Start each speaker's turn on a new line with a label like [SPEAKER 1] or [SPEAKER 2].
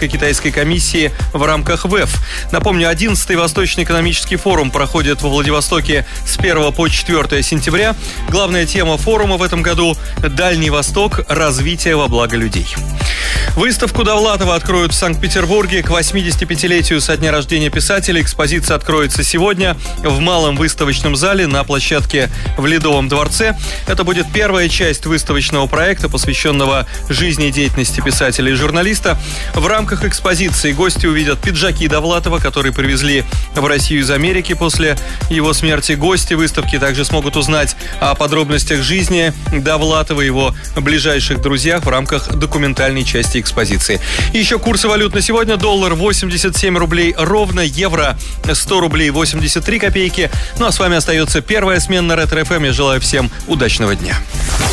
[SPEAKER 1] Российско-Китайской комиссии в рамках ВЭФ. Напомню, 11-й Восточно-экономический форум проходит во Владивостоке с 1 по 4 сентября. Главная тема форума в этом году – Дальний Восток. Развитие во благо людей. Выставку Довлатова откроют в Санкт-Петербурге к 85-летию со дня рождения писателя. Экспозиция откроется сегодня в Малом выставочном зале на площадке в Ледовом дворце. Это будет первая часть выставочного проекта, посвященного жизни и деятельности писателя и журналиста. В рамках экспозиции гости увидят пиджаки Довлатова, которые привезли в Россию из Америки после его смерти. Гости выставки также смогут узнать о подробностях жизни Довлатова и его ближайших друзьях в рамках документальной части экспозиции. И еще курсы валют на сегодня. Доллар 87 рублей ровно, евро 100 рублей 83 копейки. Ну а с вами остается первая смена на Ретро ФМ. Я желаю всем удачного дня.